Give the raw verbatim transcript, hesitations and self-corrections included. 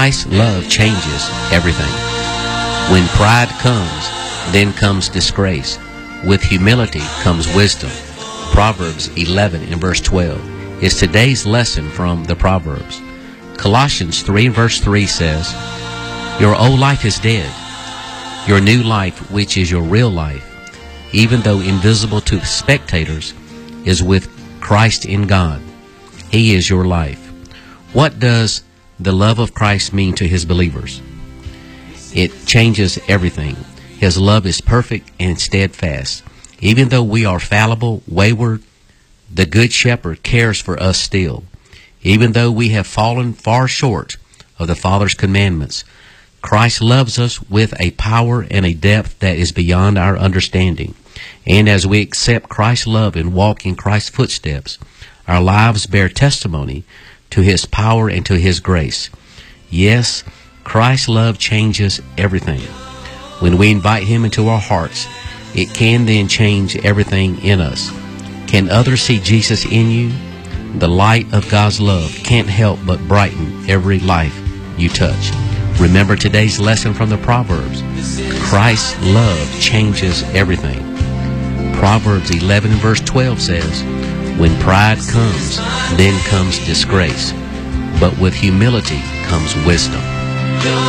Christ's love changes everything. When pride comes, then comes disgrace. With humility comes wisdom. Proverbs eleven and verse twelve is today's lesson from the Proverbs. Colossians three and verse three says, "Your old life is dead. Your new life, which is your real life, even though invisible to spectators, is with Christ in God. He is your life." What does the love of Christ mean to His believers? It changes everything. His love is perfect and steadfast. Even though we are fallible, wayward, the Good Shepherd cares for us still. Even though we have fallen far short of the Father's commandments, Christ loves us with a power and a depth that is beyond our understanding. And as we accept Christ's love and walk in Christ's footsteps, our lives bear testimony to His power and to His grace. Yes, Christ's love changes everything. When we invite Him into our hearts, it can then change everything in us. Can others see Jesus in you? The light of God's love can't help but brighten every life you touch. Remember today's lesson from the Proverbs. Christ's love changes everything. Proverbs eleven verse twelve says, "When pride comes, then comes disgrace, but with humility comes wisdom."